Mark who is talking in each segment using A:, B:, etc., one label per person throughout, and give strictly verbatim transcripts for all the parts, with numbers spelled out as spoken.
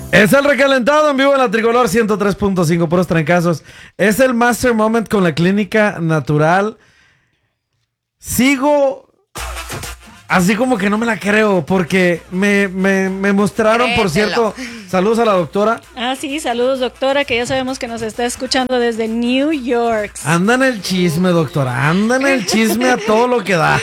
A: Es el recalentado en vivo en la Tricolor ciento tres punto cinco, puros trancazos. Es el Master Moment con la Clínica Natural. Sigo así como que no me la creo, porque me, me, me mostraron, por cierto, saludos a la doctora.
B: Ah, sí, saludos doctora, que ya sabemos que nos está escuchando desde New York.
A: Anda en el chisme, doctora, anda en el chisme a todo lo que da.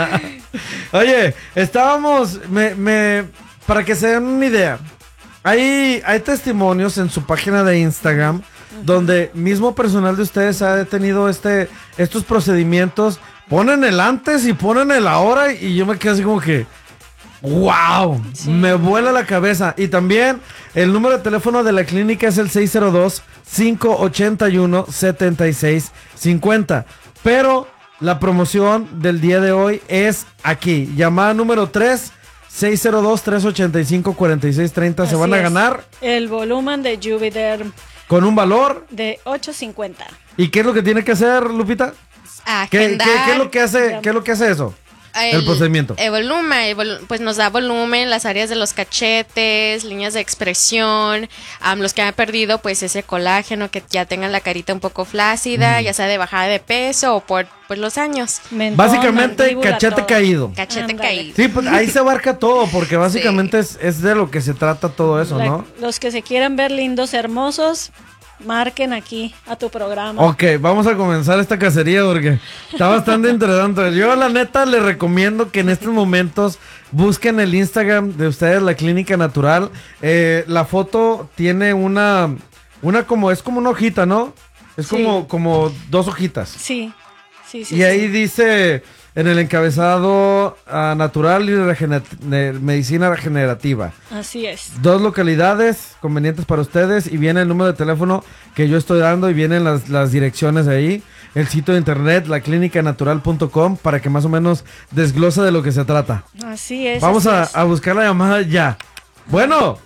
A: Oye, estábamos, me, me, para que se den una idea, hay, hay testimonios en su página de Instagram, uh-huh, donde mismo personal de ustedes ha detenido este, estos procedimientos. Ponen el antes y ponen el ahora y yo me quedo así como que ¡wow! Sí. Me vuela la cabeza. Y también el número de teléfono de la clínica es el seis cero dos, cinco ocho uno, siete seis cinco cero. Pero la promoción del día de hoy es aquí. Llamada número tres, seis cero dos, tres ocho cinco, cuatro seis tres cero. Se van a ganar
B: el volumen de Juvederm
A: con un valor
B: de ocho cincuenta.
A: ¿Y qué es lo que tiene que hacer, Lupita? ¿Qué, qué, ¿Qué es lo que hace, qué es lo que hace eso? El, el procedimiento.
C: El volumen, el vol pues nos da volumen, las áreas de los cachetes, líneas de expresión, um, los que han perdido pues ese colágeno, que ya tengan la carita un poco flácida, mm. ya sea de bajada de peso o por pues los años.
A: Mentón, básicamente mandíbula, cachete todo. caído.
C: Cachete Andale. caído.
A: Sí, pues ahí se abarca todo, porque básicamente sí. es, es de lo que se trata todo eso, la, ¿no?
B: Los que se quieran ver lindos, hermosos, marquen aquí a tu programa.
A: Ok, vamos a comenzar esta cacería porque está bastante interesante. Yo la neta les recomiendo que en estos momentos busquen el Instagram de ustedes, la Clínica Natural. Eh, la foto tiene una, una como, es como una hojita, ¿no? Es sí. como, como dos hojitas.
B: Sí, sí, sí.
A: Y
B: sí.
A: ahí dice en el encabezado uh, natural y regener de medicina regenerativa.
B: Así es.
A: Dos localidades convenientes para ustedes y viene el número de teléfono que yo estoy dando y vienen las, las direcciones ahí. El sitio de internet, la clínica natural punto com, para que más o menos desglose de lo que se trata.
B: Así es.
A: Vamos
B: así
A: a,
B: es.
A: a buscar la llamada ya. Bueno.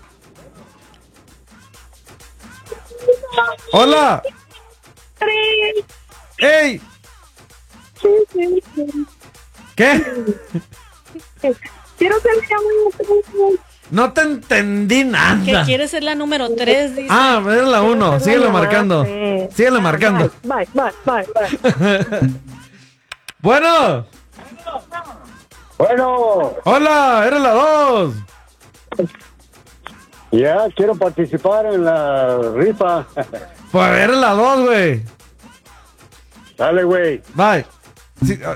A: Hola. ¡Ey! ¿Qué?
D: Quiero ser la número tres.
A: No te entendí nada.
B: ¿Qué quieres ser la número tres? Dice.
A: Ah, es la uno. Síguele marcando. Síguele ah, marcando.
D: Bye, bye, bye, bye.
A: Bueno.
E: Bueno.
A: Hola, eres la dos.
E: Ya, yeah, quiero participar en la rifa.
A: Pues eres la dos, güey.
E: Dale, güey.
A: Bye. Sí, uh,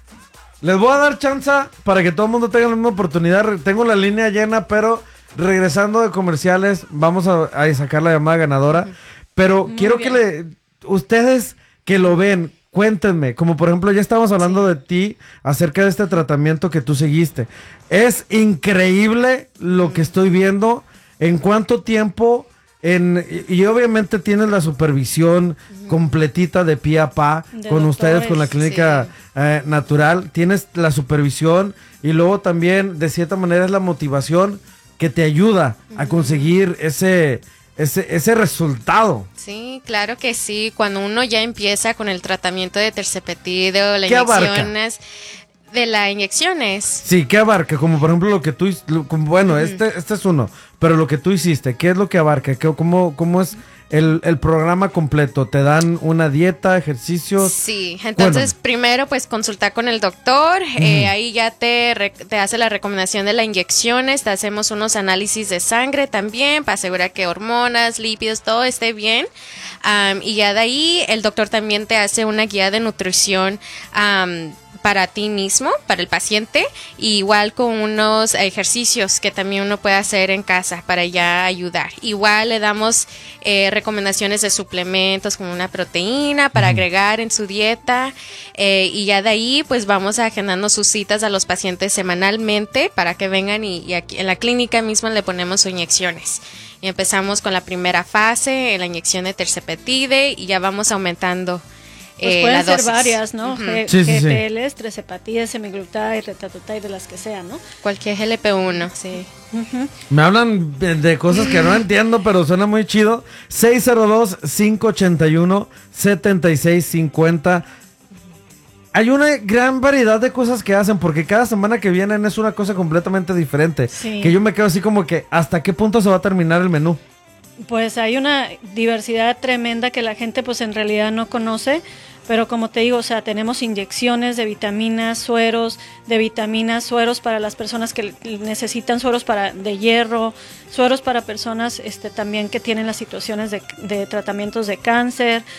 A: les voy a dar chance para que todo el mundo tenga la misma oportunidad. Tengo la línea llena, pero regresando de comerciales vamos a, a sacar la llamada ganadora. Pero Muy quiero bien. que le ustedes que lo ven, cuéntenme, como por ejemplo ya estamos hablando sí. de ti acerca de este tratamiento que tú seguiste. Es increíble lo que estoy viendo. ¿En cuánto tiempo? En, y, y obviamente tienes la supervisión uh-huh. completita de pie a pa de con doctores, ustedes, con la Clínica sí. eh, Natural. Tienes la supervisión y luego también de cierta manera es la motivación que te ayuda uh-huh. a conseguir ese, ese, ese resultado.
C: Sí, claro que sí. Cuando uno ya empieza con el tratamiento de tercepetido, las
A: ¿Qué
C: inyecciones...
A: abarca?
C: De las inyecciones.
A: Sí, ¿qué abarca? Como por ejemplo lo que tú, lo, como, bueno, uh-huh. este, este es uno, pero lo que tú hiciste, ¿qué es lo que abarca? ¿Qué, cómo, ¿Cómo es el, el programa completo? ¿Te dan una dieta, ejercicios?
C: Sí, entonces bueno. primero pues consultar con el doctor, uh-huh. eh, ahí ya te, re, te hace la recomendación de las inyecciones, te hacemos unos análisis de sangre también para asegurar que hormonas, lípidos, todo esté bien. Um, y ya de ahí el doctor también te hace una guía de nutrición um, para ti mismo, para el paciente, y igual con unos ejercicios que también uno puede hacer en casa para ya ayudar. Igual le damos eh, recomendaciones de suplementos como una proteína para agregar en su dieta, eh, y ya de ahí pues vamos agendando sus citas a los pacientes semanalmente para que vengan y, y aquí en la clínica misma le ponemos sus inyecciones. Y empezamos con la primera fase, la inyección de tercepetide, y ya vamos aumentando.
B: Pues
C: eh,
B: pueden
C: la
B: ser
C: dosis.
B: varias, ¿no?
C: Uh-huh.
B: G-
A: sí, sí, sí.
B: G P Ls, tresepatide, semaglutide, retatrutide, de las que sean, ¿no?
C: Cualquier G L P uno, sí.
B: Uh-huh.
A: Me hablan de, de cosas que no entiendo, pero suena muy chido. seis cero dos, cinco ocho uno, siete seis cinco cero. hay una gran variedad de cosas que hacen, porque cada semana que vienen es una cosa completamente diferente.
B: Sí.
A: Que yo me quedo así como que, ¿hasta qué punto se va a terminar el menú?
B: Pues hay una diversidad tremenda que la gente pues en realidad no conoce, pero como te digo, o sea, tenemos inyecciones de vitaminas, sueros de vitaminas, sueros para las personas que necesitan sueros para de hierro, sueros para personas este también que tienen las situaciones de, de tratamientos de cáncer,